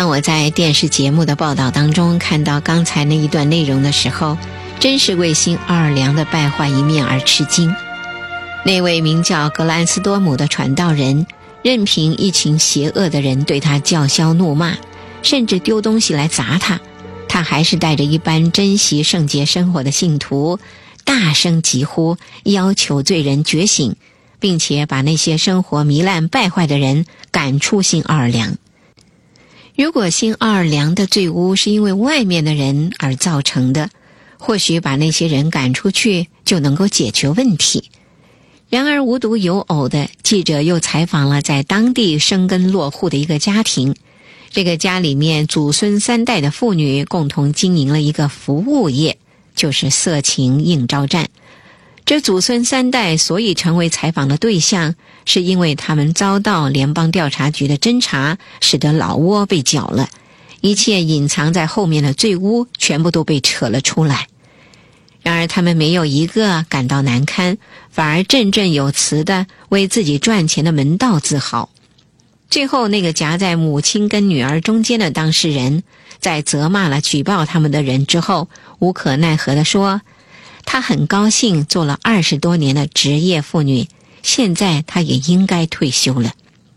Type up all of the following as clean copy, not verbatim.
我在电视节目的报道当中看到刚才那一段内容的时候，真是为新奥尔良的败坏一面而吃惊。那位名叫格兰斯多姆的传道人，任凭一群邪恶的人对他叫嚣怒骂，甚至丢东西来砸他，他还是带着一般珍惜圣洁生活的信徒，大声疾呼，要求罪人觉醒，并且把那些生活糜烂败坏的人赶出新奥尔良。如果新奥尔良的罪污是因为外面的人而造成的，或许把那些人赶出去就能够解决问题。然而无独有偶的，记者又采访了在当地生根落户的一个家庭。这个家里面祖孙3代的妇女共同经营了一个服务业，就是色情应招站。这祖孙3代所以成为采访的对象，是因为他们遭到联邦调查局的侦查，使得老窝被搅了，一切隐藏在后面的罪污全部都被扯了出来。然而他们没有一个感到难堪，反而振振有词地为自己赚钱的门道自豪。最后那个夹在母亲跟女儿中间的当事人，在责骂了举报他们的人之后，无可奈何地说，她很高兴做了20多年的职业妇女，现在她也应该退休了。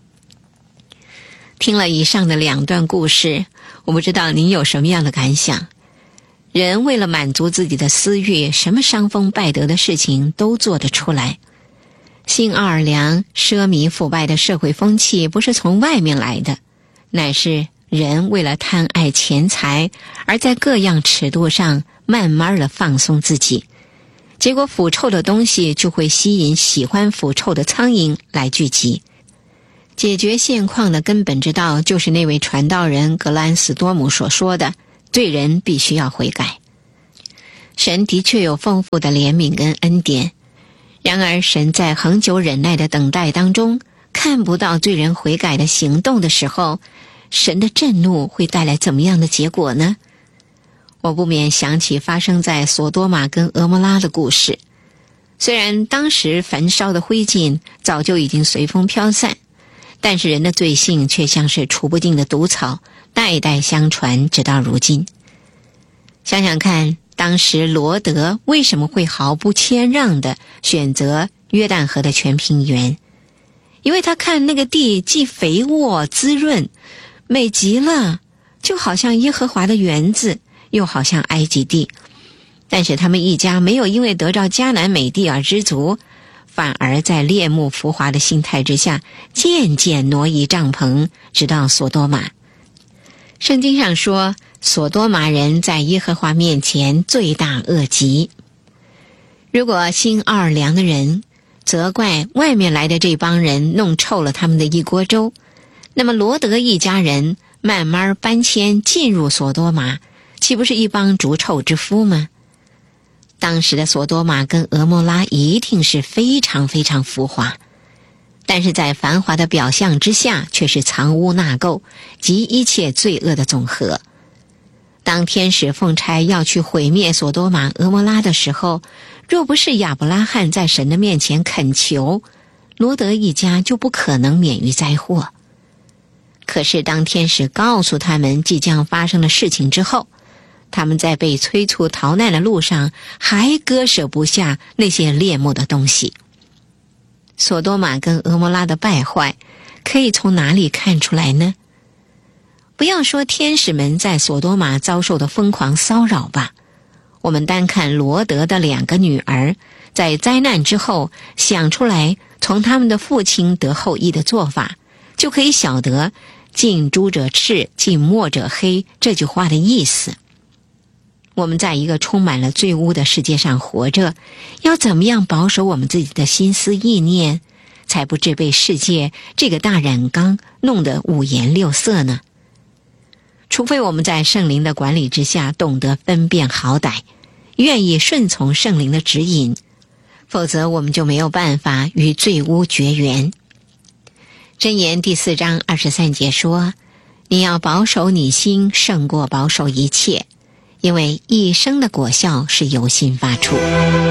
听了以上的2段故事，我不知道您有什么样的感想。人为了满足自己的私欲，什么伤风败德的事情都做得出来。新奥尔良奢靡腐败的社会风气不是从外面来的，乃是人为了贪爱钱财，而在各样尺度上慢慢地放松自己，结果腐臭的东西就会吸引喜欢腐臭的苍蝇来聚集。解决现况的根本之道，就是那位传道人格兰斯多姆所说的，罪人必须要悔改。神的确有丰富的怜悯跟恩典，然而神在恒久忍耐的等待当中，看不到罪人悔改的行动的时候，神的震怒会带来怎么样的结果呢？我不免想起发生在索多玛跟俄摩拉的故事。虽然当时焚烧的灰烬早就已经随风飘散，但是人的罪性却像是除不尽的毒草，代代相传，直到如今。想想看，当时罗德为什么会毫不谦让地选择约旦河的全平原？因为他看那个地既肥沃滋润，美极了，就好像耶和华的园子，又好像埃及地。但是他们一家没有因为得着迦南美地而知足，反而在猎目浮华的心态之下，渐渐挪移帐篷，直到索多玛。圣经上说，索多玛人在耶和华面前罪大恶极。如果新奥尔良的人责怪外面来的这帮人弄臭了他们的一锅粥，那么罗德一家人慢慢搬迁进入索多玛，岂不是一帮逐臭之夫吗？当时的索多玛跟俄摩拉一定是非常非常浮华，但是在繁华的表象之下，却是藏污纳垢及一切罪恶的总和。当天使奉差要去毁灭索多玛俄摩拉的时候，若不是亚伯拉罕在神的面前恳求，罗德一家就不可能免于灾祸。可是当天使告诉他们即将发生的事情之后，他们在被催促逃难的路上，还割舍不下那些猎目的东西。索多玛跟俄摩拉的败坏，可以从哪里看出来呢？不要说天使们在索多玛遭受的疯狂骚扰吧，我们单看罗德的2个女儿，在灾难之后想出来从他们的父亲得后裔的做法，就可以晓得近朱者赤，近墨者黑这句话的意思。我们在一个充满了罪污的世界上活着，要怎么样保守我们自己的心思意念，才不致被世界这个大染缸弄得五颜六色呢？除非我们在圣灵的管理之下懂得分辨好歹，愿意顺从圣灵的指引，否则我们就没有办法与罪污绝缘。箴言第4章23节说，你要保守你心胜过保守一切，因为一生的果效是由心发出。